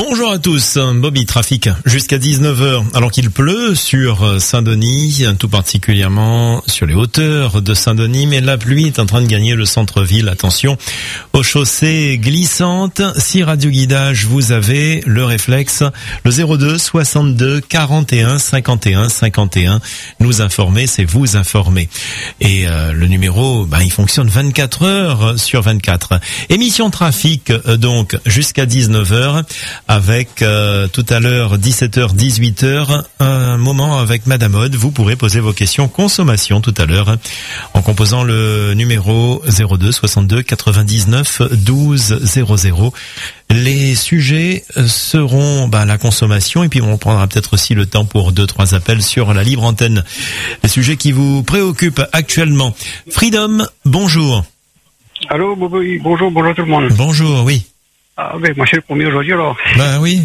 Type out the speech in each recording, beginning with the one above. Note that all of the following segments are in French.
Bonjour à tous, Bobby, trafic jusqu'à 19h, alors qu'il pleut sur Saint-Denis, tout particulièrement sur les hauteurs de Saint-Denis, mais la pluie est en train de gagner le centre-ville. Attention aux chaussées glissantes. Si Radio Guidage, vous avez le réflexe, le 02 62 41 51 51, nous informer, c'est vous informer. Et le numéro, il fonctionne 24 heures sur 24. Émission trafic, donc, jusqu'à 19h. Avec tout à l'heure 17h, 18h, un moment avec Madame Aude. Vous pourrez poser vos questions consommation tout à l'heure en composant le numéro 02 62 99 12 00. Les sujets seront la consommation et puis on prendra peut-être aussi le temps pour 2-3 appels sur la libre antenne. Les sujets qui vous préoccupent actuellement. Freedom, bonjour. Allô, bonjour tout le monde. Bonjour, oui. Ah oui, moi c'est le premier aujourd'hui alors. Oui.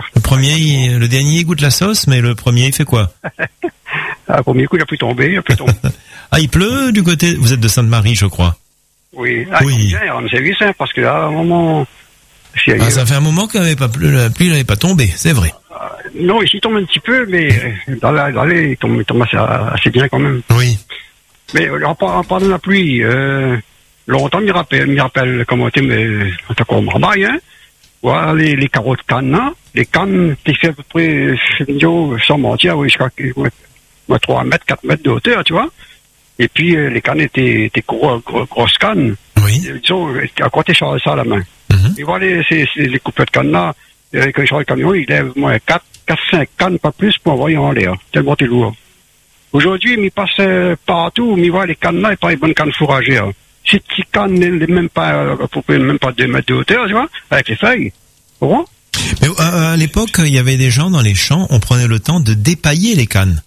Le dernier il goûte la sauce, mais le premier il fait quoi? Le premier coup il a pu tomber, Ah, il pleut du côté, vous êtes de Sainte-Marie je crois. Oui. Oui. C'est vite ça, parce que là, à un moment... ça fait un moment qu'il n'avait pas plu, la pluie n'avait pas tombé, c'est vrai. Non, ici il tombe un petit peu, mais dans l'allée il tombe assez bien quand même. Oui. Mais en parlant de la pluie, longtemps, il me rappelle comment était, mais on me remarque, hein. Voilà, les carreaux de canne, hein. Les cannes, qui fait à peu près, sans mentir, oui, jusqu'à 3 mètres, 4 mètres de hauteur, tu vois. Et puis, les cannes étaient grosses cannes. Oui. Disons, à quoi tu charges ça à la main. Et voilà, les coupeurs de cannes là, quand ils chargent le camion, ils lèvent moins 4, 5 cannes, pas plus, pour envoyer en l'air. Tellement t'es lourd. Aujourd'hui, ils passent partout, ils voient les cannes là, et pas les bonnes cannes fourragères. Ces petits cannes n'est même pas 2 mètres de hauteur, tu vois, avec les feuilles. Bon. Mais à l'époque, il y avait des gens dans les champs, on prenait le temps de dépailler les cannes.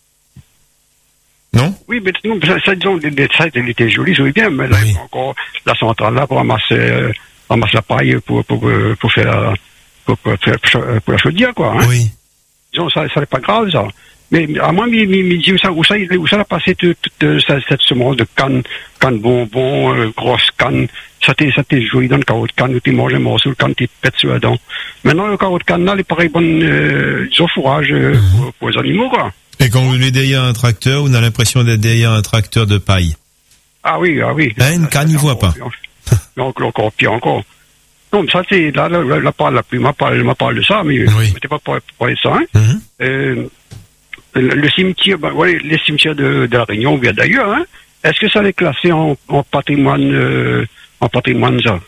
Non? Oui, mais non, ça, disons, ça, il était joli, je veux bien, mais là, oui. Encore la centrale là pour ramasser la paille pour faire la chaudière, quoi, hein. Oui. Disons, ça n'est pas grave, ça. Mais à moi, il dit où ça a passé toute cette semence de canne bonbons, grosses cannes. Ça t'est joli dans le carreau de canne, où tu manges un morceau de canne, tu pètes sur la dent. Maintenant, le carreau de canne, là, il est pareil disons, fourrage pour les animaux, quoi. Et quand vous êtes derrière un tracteur, on a l'impression d'être derrière un tracteur de paille. Ah oui. Une canne, il voit pas. Donc, encore pire encore. Non, mais ça, c'est, là, la pluie m'a parlé de ça, mais oui. C'était pas pour parler de ça, hein. Le cimetière, les cimetières de la Réunion ou bien d'ailleurs, hein, est-ce que ça est classé en patrimoine, ça?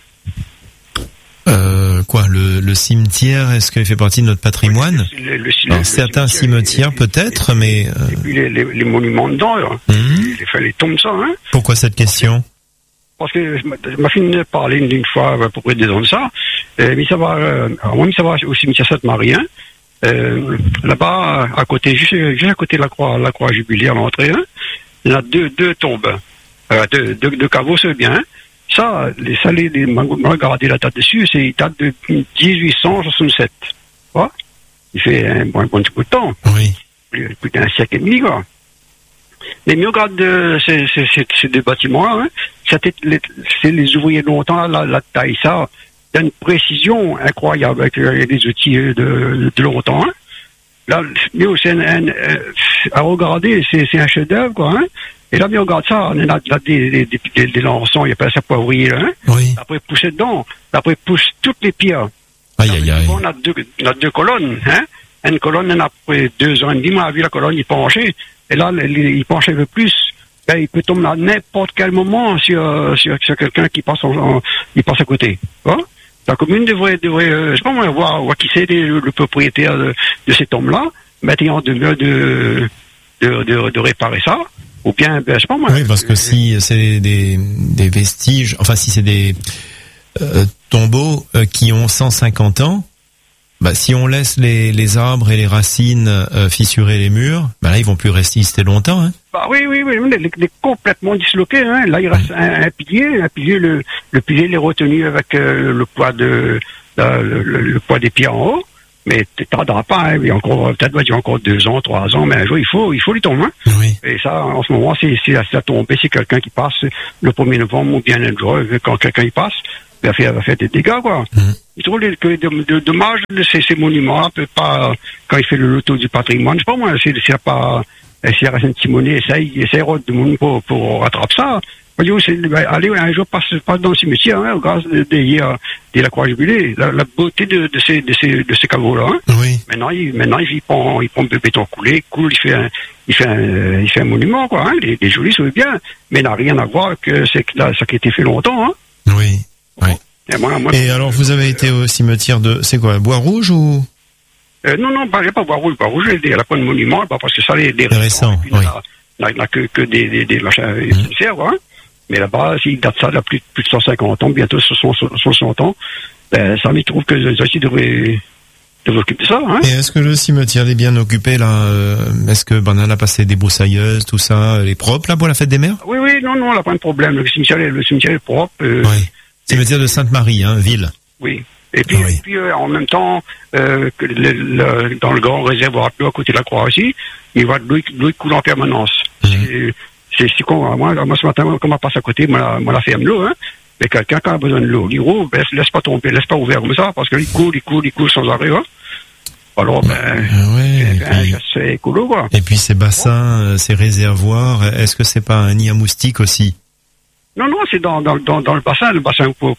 Quoi, le cimetière, est-ce qu'il fait partie de notre patrimoine? Certains cimetières peut-être, mais... Et puis les monuments dedans, là. Les tombes, ça, hein. Pourquoi cette question? Parce que ma fille m'a parlé d'une fois à peu près des ans de ça, mais ça va au cimetière Sainte-Marie, hein. Là-bas, à côté, juste à côté de la croix jubilaire, l'entrée, hein, il y a deux tombes, deux caveaux, c'est bien, hein. Ça, regardez la date dessus, il date de 1867. Quoi? Il fait un bon petit bout de temps. Oui. Plus d'un siècle et demi, quoi. Mais mieux regarde ces deux bâtiments-là, hein, c'est les ouvriers de longtemps, la taille, ça. Il y a une précision incroyable avec les outils de longtemps. Hein. Là, mais aussi à regarder, c'est un chef-d'œuvre, quoi. Hein. Et là, mais regarde ça, on a des lançons, il y a pas ça poivrier, hein. Oui. Après, pousser dedans, après, pousse toutes les pierres. Aïe. On a deux colonnes, hein. Une colonne, on a après 2 ans et demi, on a vu la colonne, il penchait. Et là, il penchait un peu plus. Il peut tomber à n'importe quel moment sur quelqu'un qui passe à côté. Hein? La commune devrait, je sais pas moi, voir qui c'est le propriétaire de ces tombes-là, mettre en demeure de réparer ça, ou bien, je sais pas moi. Oui, parce que si c'est des vestiges, enfin si c'est des tombeaux qui ont 150 ans, si on laisse les arbres et les racines fissurer les murs, là ils vont plus résister longtemps, hein. Oui, il est complètement disloqué, hein. Là, il reste un pilier, le pilier il est retenu avec le poids le poids des pieds en haut, mais tu tarderas pas, hein. Il y a encore, peut-être, encore 2 ans, 3 ans, mais un jour, il faut les tomber, hein. Oui. Et ça, en ce moment, c'est tombé, c'est quelqu'un qui passe le 1er novembre ou bien un jour, quand quelqu'un y passe, va faire des dégâts, quoi. Je trouve que dommage de ces monuments, peut pas, quand il fait le loto du patrimoine, je sais pas moi, s'il reste un petit monnaie, essaye de monde pour rattraper ça. Allez, un jour, passe dans le cimetière, hein, regarde, de la Croix-Jubilée, la beauté de ces caveaux-là, hein. Oui. Maintenant, il prend le béton coulé, il fait un monument, quoi, hein. Les jolis, ça veut bien, mais n'a rien à voir que ça qui a été fait longtemps, hein. Oui. Oui. Et alors, vous avez été au cimetière c'est quoi, Bois-Rouge ou? Non, pas Bois-Rouge. Bois-Rouge, il n'y a pas de monument, parce que ça, les récents, oui. Il n'y a que des machins cimetières, quoi, hein. Mais là-bas, s'il date ça de plus de 150 ans, bientôt 60 ans, ça m'y trouve que les aussi devraient occuper ça, hein. Et est-ce que le cimetière est bien occupé, là? Est-ce que Banal a passé des broussailleuses, tout ça, elle est propre, là, pour la fête des mères? Oui, non, on n'a pas de problème. Le cimetière est propre. Oui. Cimetière de Sainte-Marie, hein, ville. Oui. Et puis, en même temps, dans le grand réservoir à côté de la Croix aussi, il va de l'eau coule en permanence. C'est con. Moi, ce matin, quand on passe à côté, moi, la ferme l'eau, hein. Mais quelqu'un qui a besoin de l'eau, l'eau, laisse pas tomber, laisse pas ouvert comme ça, parce qu'il coule sans arrêt, hein. Alors, c'est écolo, quoi. Et puis, ces bassins, ces réservoirs, est-ce que c'est pas un nid à moustiques aussi? Non, c'est dans le bassin pour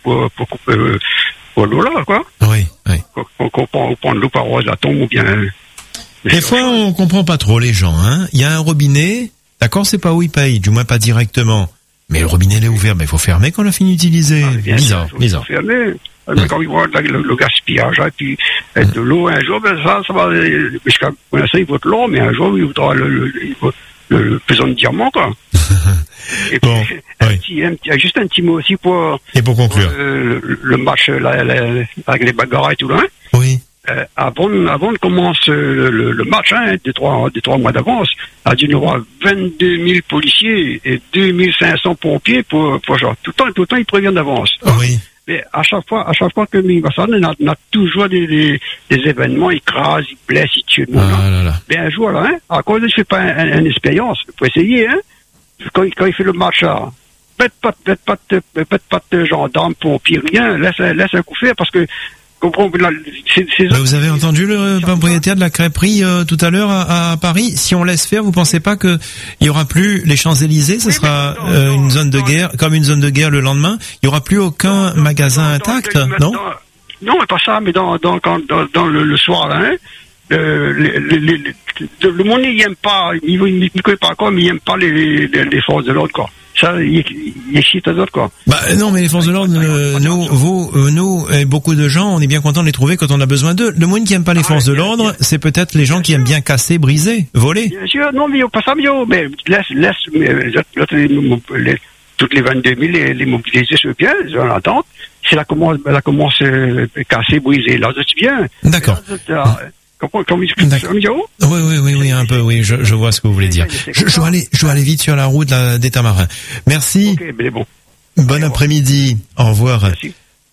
l'eau là, quoi. Oui. On prend de l'eau par de la tombe ou bien. Des fois, on comprend pas trop les gens, hein. Il y a un robinet, d'accord, c'est pas où ils payent, du moins pas directement. Mais le robinet, il est ouvert, mais il faut fermer quand on a fini d'utiliser. Bizarre. Fermer. Quand il voit le gaspillage, et puis, de l'eau, un jour, ça va, jusqu'à, pour l'instant, il vaut de l'eau, mais un jour, il voudra le pesant de diamant, quoi. Et puis, juste un petit mot aussi pour conclure. Le match, avec les bagarres et tout, là, hein. Oui. Avant de commencer le match, hein, des trois mois d'avance, a dû y avoir 22 000 policiers et 2500 pompiers pour genre. Tout le temps, ils préviennent d'avance. Oui. Mais à chaque fois que on a toujours des événements, ils crasent, ils blessent, ils tuent le monde. Mais un jour, là, hein, à cause de, je fais pas une expérience, faut essayer, hein, quand il fait le match, là, pète pas de gendarmes, pompiers, rien, laisse un coup faire, parce que, vous avez entendu le propriétaire de la crêperie tout à l'heure à Paris. Si on laisse faire, vous pensez pas que il y aura plus les Champs-Élysées, ce sera une zone de guerre, comme une zone de guerre le lendemain. Il y aura plus aucun magasin intact, non? Non, mais pas ça, mais dans le soir, là, hein, le monde il aime pas, il connaît pas quoi, mais il aime pas les forces de l'ordre, quoi. Ça, il chie à d'autres, quoi. Non, mais les forces de l'ordre, nous, et beaucoup de gens, on est bien content de les trouver quand on a besoin d'eux. Le monde qui aime pas les forces de l'ordre, c'est peut-être les gens qui aiment bien casser, briser, voler. Bien sûr, non, mais pas ça, mais laisse, toutes les 22 000, les mobiliser sur bien, en attente. Si elle commence casser, briser, là, c'est bien. D'accord. Oui, un peu, oui, je vois ce que vous voulez dire. Je dois aller vite sur la route des Tamarins. Merci. Okay, ben bon. Bon après-midi. Au revoir. Merci.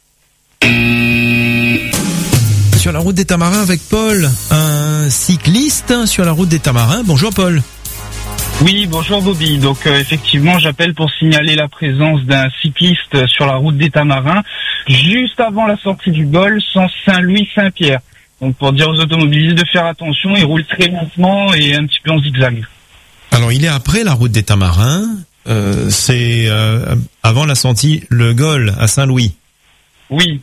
Sur la route des Tamarins avec Paul, un cycliste sur la route des Tamarins. Bonjour Paul. Oui, bonjour Bobby. Donc effectivement, j'appelle pour signaler la présence d'un cycliste sur la route des Tamarins, juste avant la sortie du Bol, sens Saint-Louis-Saint-Pierre. Donc pour dire aux automobilistes de faire attention, il roule très lentement et un petit peu en zigzag. Alors il est après la route des Tamarins, c'est avant la sortie Le Gol à Saint-Louis. Oui.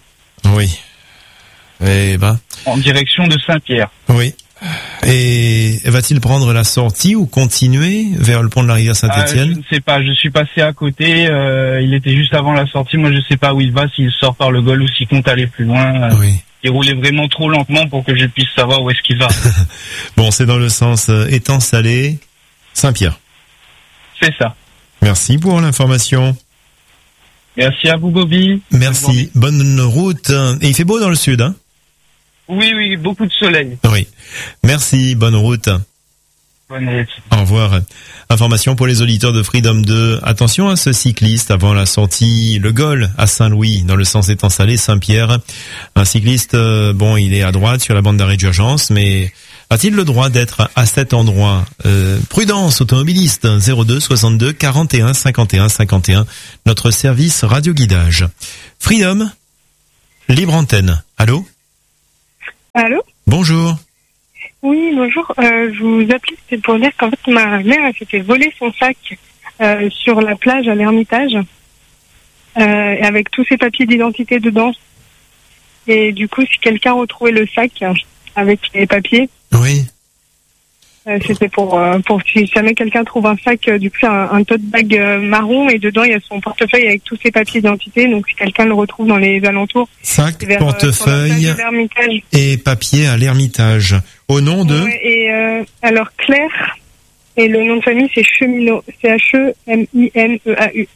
En direction de Saint-Pierre. Oui. Et va-t-il prendre la sortie ou continuer vers le pont de la rivière Saint-Étienne? Je ne sais pas, je suis passé à côté, il était juste avant la sortie, moi je ne sais pas où il va, s'il sort par le Gol ou s'il compte aller plus loin. Oui. Il roulait vraiment trop lentement pour que je puisse savoir où est-ce qu'il va. Bon, c'est dans le sens Étang-Salé, Saint-Pierre. C'est ça. Merci pour l'information. Merci à vous, Bobby. Merci. Bonne route. Et il fait beau dans le sud, hein? Oui, beaucoup de soleil. Oui. Merci, bonne route. Bonne route. Au revoir. Information pour les auditeurs de Freedom 2. Attention à ce cycliste avant la sortie Le Gol à Saint-Louis, dans le sens Étang-Salé, Saint-Pierre. Un cycliste, il est à droite sur la bande d'arrêt d'urgence, mais a-t-il le droit d'être à cet endroit? Prudence, automobiliste, 02 62 41 51 51, notre service radioguidage. Freedom, libre antenne. Allô? Allô? Bonjour. Oui, bonjour. Je vous appelle, c'est pour dire qu'en fait, ma mère elle s'est fait voler son sac sur la plage à l'Ermitage, avec tous ses papiers d'identité dedans. Et du coup, si quelqu'un retrouvait le sac avec les papiers, oui. C'était pour si jamais quelqu'un trouve un sac, du coup, c'est un tote bag marron et dedans il y a son portefeuille avec tous ses papiers d'identité. Donc si quelqu'un le retrouve dans les alentours, sac, portefeuille et papier à l'Ermitage. Au nom de alors Claire, et le nom de famille c'est Cheminot, Chemineau.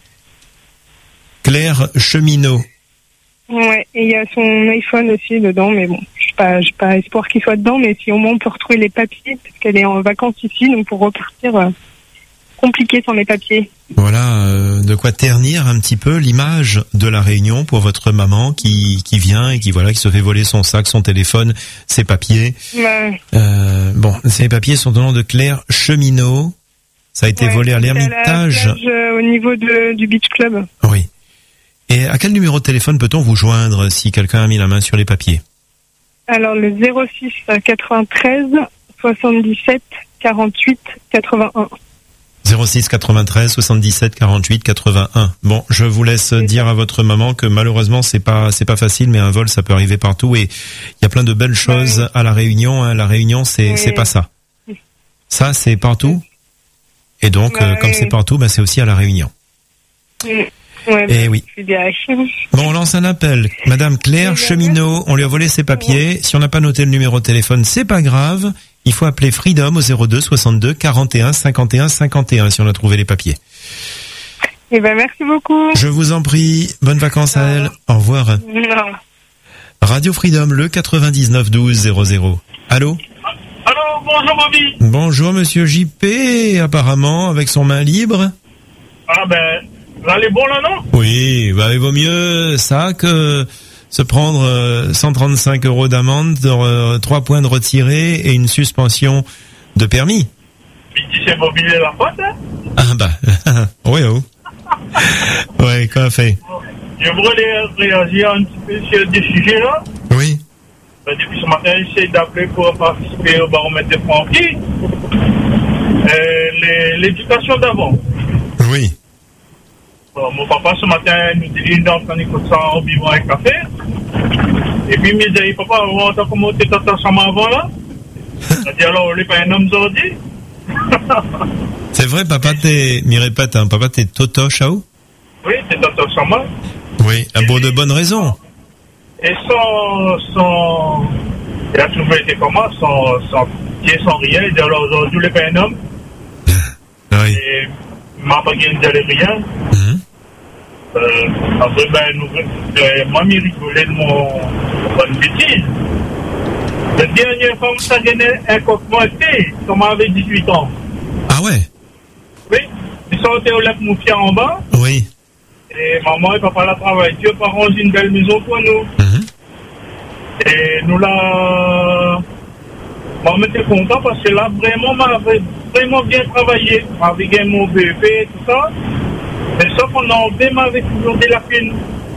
Claire Cheminot. Ouais, et il y a son iPhone aussi dedans, mais bon, j'ai pas espoir qu'il soit dedans, mais si au moins on peut retrouver les papiers, parce qu'elle est en vacances ici, donc pour repartir, compliqué sans les papiers. Voilà, de quoi ternir un petit peu l'image de la Réunion pour votre maman qui vient et qui se fait voler son sac, son téléphone, ses papiers. Ouais. Bon, ces papiers sont au nom de Claire Cheminot. Ça a été volé à l'Ermitage. À la plage, au niveau du Beach Club. Oui. Et à quel numéro de téléphone peut-on vous joindre si quelqu'un a mis la main sur les papiers? Alors le 06 93 77 48 81. 06 93 77 48 81. Bon, je vous laisse dire à votre maman que malheureusement c'est pas facile, mais un vol ça peut arriver partout et il y a plein de belles choses à la Réunion. Hein. La Réunion c'est pas ça. Ça c'est partout. Et donc comme c'est partout, c'est aussi à la Réunion. Ouais, oui. Bon, on lance un appel. Madame Claire Cheminot, on lui a volé ses papiers. Si on n'a pas noté le numéro de téléphone, c'est pas grave. Il faut appeler Freedom au 02 62 41 51 51 si on a trouvé les papiers. Merci beaucoup. Je vous en prie. Bonnes vacances à elle. Au revoir. Non. Radio Freedom, le 99 12 00. Allô? Allô, bonjour Bobby. Bonjour Monsieur JP, apparemment, avec son main libre. Ah là, elle est bon là, non? Oui, il vaut mieux ça que se prendre 135 € d'amende, 3 points de retiré et une suspension de permis. Puis tu sais mobiliser la faute, hein? Oui, ouais, quoi fait? Je voudrais réagir un petit peu sur des sujets là. Oui. Depuis ce matin, j'essaie d'appeler pour participer au baromètre des Franquis. L'éducation d'avant. Oui. Mon papa, ce matin, nous dit qu'il est en train d'écouter ça en buvant un café. Et puis, il me dit, papa, on t'a comment t'es ensemble avant là? Il a dit, alors, on n'est pas un homme zordi? C'est vrai, papa, papa, t'es Toto Chao? Oui, t'es Toto Sama. Oui, pour de bonnes raisons. Et il a toujours été comme ça, sans rien. Il dit, alors, aujourd'hui, on n'est pas un homme. Oui. Et m'a pas gagné de rien. Après, moi, je rigolais de mon bêtise. La dernière fois que ça gagnait un coq monté, quand j'avais 18 ans. Ah ouais? Oui. Ils sortaient au lac Moufia en bas. Oui. Et maman et papa la travaillent. Dieu par ranger une belle maison pour nous. Et nous là, on était content parce que là, vraiment, m'avait vraiment bien travaillé. M'avait gagné mon BEP et tout ça. Mais sauf qu'on m'avait toujours des lacunes.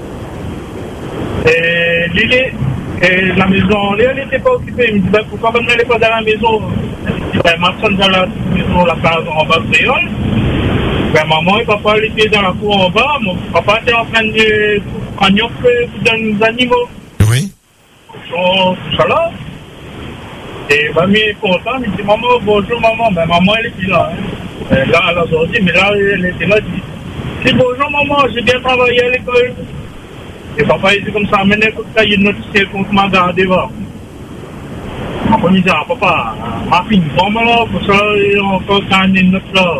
Et la maison, elle n'était pas occupée. Il me dit, pourquoi elle n'est pas dans la maison? Je dis, ma soeur dans la maison, la case en bas de Créole. Maman et papa étaient dans la cour en bas. Mon papa était en train de prendre des animaux. Oui. Tout ça là. Et mamie est content. Il me dit, maman, bonjour maman. Maman, elle était là. Là, elle a sorti, mais là, elle était là. Je dis, bonjour maman, j'ai bien travaillé à l'école. Et papa, il dit comme ça, amenez le cahier de notice contre ma garde devant. Papa me dit, papa, ma fille, bon, là, pour ça, encore quand une note là.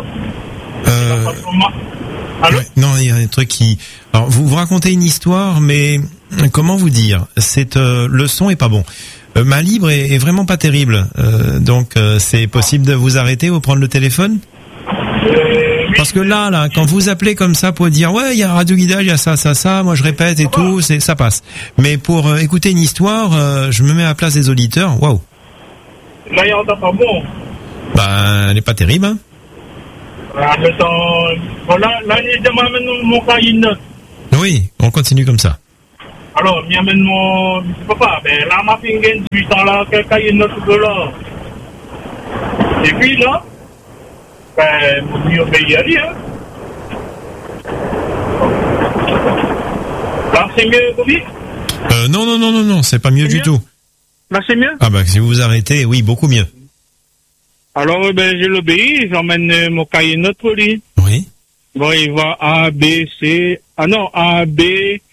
Allô? Ouais, non, il y a un truc qui... Alors, vous racontez une histoire, mais comment vous dire? Le son est pas bon. Ma libre est vraiment pas terrible. Donc, c'est possible de vous arrêter ou prendre le téléphone? Parce que là, quand vous appelez comme ça pour dire ouais, il y a un radioguidage, il y a ça, moi je répète et tout, ça passe. Mais pour écouter une histoire, je me mets à la place des auditeurs. Waouh. Là, il y en a pas bon. Ben, elle n'est pas terrible, hein. Là, il m'amène mon cahier de notes. Oui, on continue comme ça. Alors, il m'amène mon papa. Ben là, ma fille gagne 18 ans là, quel cahier de notes de là. Et puis là, ben, mon Dieu, ben, y aller, hein. Là, c'est mieux, Bobby? Non, c'est pas mieux du tout. Là, c'est mieux? Ah bah, si vous vous arrêtez, oui, beaucoup mieux. Alors, ben, je l'obéis, j'emmène mon cahier de notes pour lui. Oui. Bon, il va A, B, C, A, B,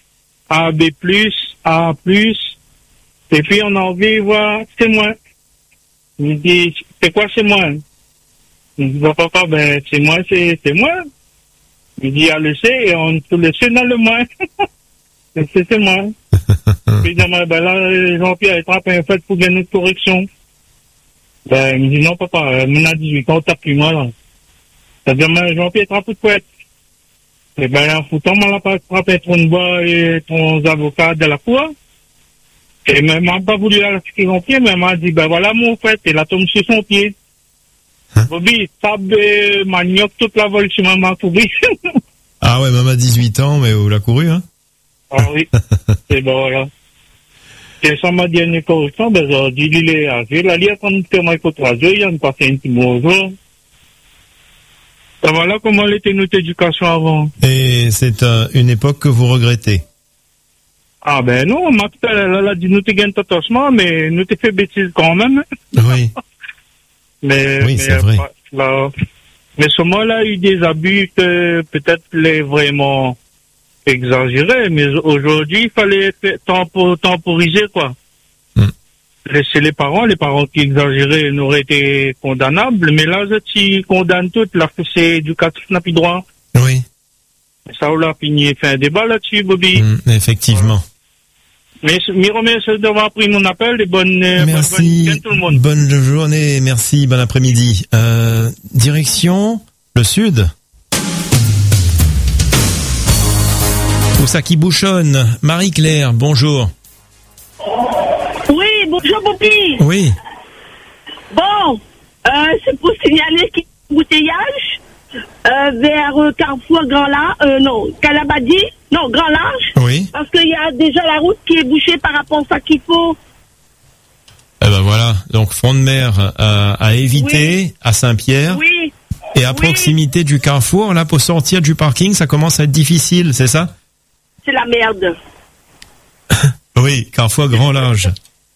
A+, et puis on a envie de voir, c'est moi. Il me dit, c'est quoi, c'est moi? Il me dit, papa, ben, c'est moi. Il dit, le C, et on peut le C dans le moins. C'est moi. Puis, ben là, Jean-Pierre, il frappe un fait pour gagner une correction. Ben, il me dit, non, papa, on a 18 ans, t'as plus moi, là. C'est-à-dire, Jean-Pierre, il frappe tout de suite. Et ben, en foutant, on l'a pas frappé ton bois et ton avocat de la cour. Et même, m'a pas voulu la quitter son pied, mais m'a dit, ben voilà, mon fait, et la tombe sur son pied. Bobby, tabe, manioc, toute la vol sur maman, Bobby. Ah ouais, maman a 18 ans, mais vous l'a couru, hein? Ah oui. C'est bon, voilà. Et ça m'a dit une correction, ben, j'ai dit, il est âgé, là, il y a quand même moi, il faut 3 heures, il y a passé un petit bonjour. Ben voilà comment était notre éducation avant. Et c'est une époque que vous regrettez? Ah ben non, ma petite, elle a dit, nous te gagne attachement, mais nous te fait bêtise quand même. Oui. Oui, c'est vrai. Là, mais ce moment-là, il y a eu des abus que peut-être les vraiment exagérés, mais aujourd'hui, il fallait temporiser, quoi. Laisser les parents qui exagéraient n'auraient été condamnables, mais là, tu condamnes tout, la c'est éducatif n'a plus droit. Oui. Ça, on a fini, fait un débat là-dessus, Bobby. Effectivement. Mais, je remercie d'avoir pris mon appel et merci. Bonne tout le monde. Bonne journée, merci, bon après-midi. Direction le sud. Où ça qui bouchonne? Marie-Claire, bonjour. Oui, bonjour Bobby. Oui. Bon, c'est pour signaler qu'il y a un embouteillage vers Carrefour Calabadi, Grand Large. Oui. Parce qu'il y a déjà la route qui est bouchée par rapport à ça qu'il faut. Eh ben voilà, donc front de mer à éviter, oui. À Saint-Pierre. Oui. Et à proximité du Carrefour, là pour sortir du parking, ça commence à être difficile, c'est ça? C'est la merde. Oui, Carrefour Grand Large.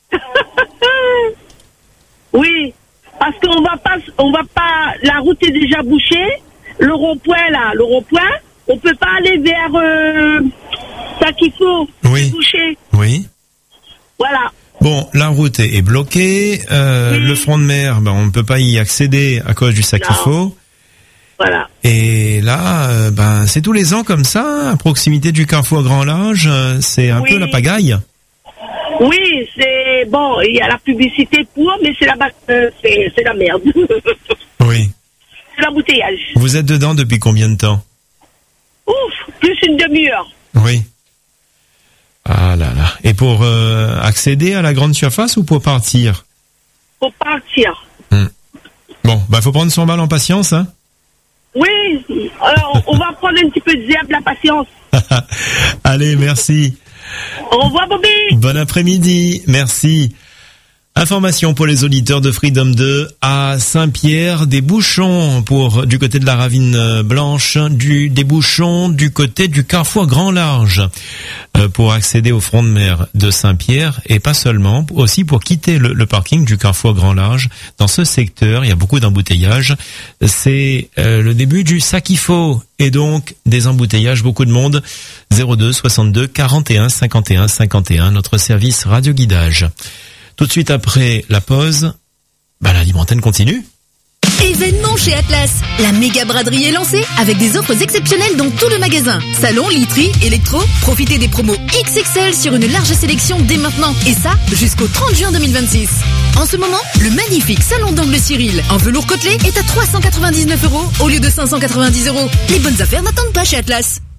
Oui, parce qu'on va pas, la route est déjà bouchée, le rond-point, on peut pas aller vers ça qu'il faut, oui. C'est bouché. Oui. Voilà. Bon, la route est bloquée, oui. Le front de mer, on ne peut pas y accéder à cause du sac qu'il faut. Voilà. Et là, c'est tous les ans comme ça, à proximité du Carrefour Grand Large, c'est un peu la pagaille. Oui, c'est bon, il y a la publicité pour, mais c'est la merde. Oui. C'est l'embouteillage. Vous êtes dedans depuis combien de temps? Ouf, plus une demi-heure. Oui. Ah là là. Et pour accéder à la grande surface ou pour partir? Pour partir. Bon, faut prendre son mal en patience, hein? Oui, on va prendre un petit peu de zèbre, la patience. Allez, merci. Au revoir, Bobby. Bon après-midi, merci. Information pour les auditeurs de Freedom 2 à Saint-Pierre, des bouchons du côté de la Ravine Blanche, des bouchons du côté du Carrefour Grand Large pour accéder au front de mer de Saint-Pierre et pas seulement, aussi pour quitter le parking du Carrefour Grand Large. Dans ce secteur, il y a beaucoup d'embouteillages. C'est le début du Sakifo et donc des embouteillages, beaucoup de monde. 02 62 41 51 51, notre service radio guidage. Tout de suite après la pause, la libre antenne continue. Événement chez Atlas. La méga braderie est lancée avec des offres exceptionnelles dans tout le magasin. Salon, literie, électro, profitez des promos XXL sur une large sélection dès maintenant. Et ça, jusqu'au 30 juin 2026. En ce moment, le magnifique salon d'angle Cyril en velours côtelé est à 399 € au lieu de 590 €. Les bonnes affaires n'attendent pas chez Atlas.